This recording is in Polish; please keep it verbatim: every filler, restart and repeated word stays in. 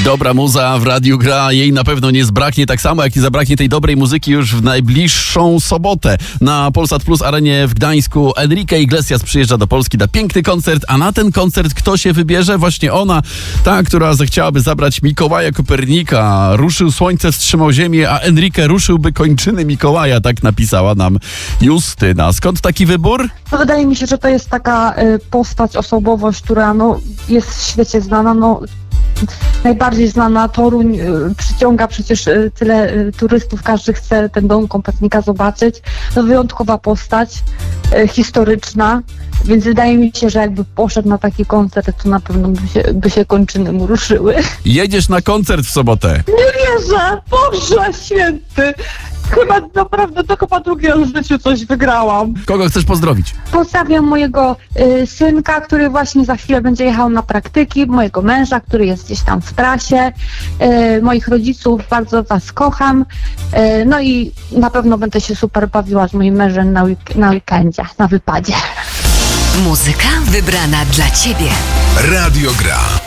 Dobra muza w radiu gra, jej na pewno nie zbraknie, tak samo jak nie zabraknie tej dobrej muzyki już w najbliższą sobotę. Na Polsat Plus Arenie w Gdańsku Enrique Iglesias przyjeżdża do Polski na piękny koncert, a na ten koncert kto się wybierze? Właśnie ona, ta, która zechciałaby zabrać Mikołaja Kopernika. Ruszył słońce, wstrzymał ziemię, a Enrique ruszyłby kończyny Mikołaja, tak napisała nam Justyna. Skąd taki wybór? No, wydaje mi się, że to jest taka y, postać, osobowość, która no, jest w świecie znana, no najbardziej znana. Toruń y, przyciąga przecież y, tyle y, turystów, każdy chce ten dom Kopernika zobaczyć. No wyjątkowa postać, y, historyczna, więc wydaje mi się, że jakby poszedł na taki koncert, to na pewno by się, by się kończyny mu ruszyły. Jedziesz na koncert w sobotę. Nie wierzę! Boże święty! Chyba naprawdę to chyba drugi raz w życiu coś wygrałam. Kogo chcesz pozdrowić? Pozdrawiam mojego y, synka, który właśnie za chwilę będzie jechał na praktyki, mojego męża, który jest gdzieś tam w trasie, y, moich rodziców, bardzo was kocham, y, no i na pewno będę się super bawiła z moim mężem na, week- na weekendzie, na wypadzie. Muzyka wybrana dla Ciebie. Radio Gra.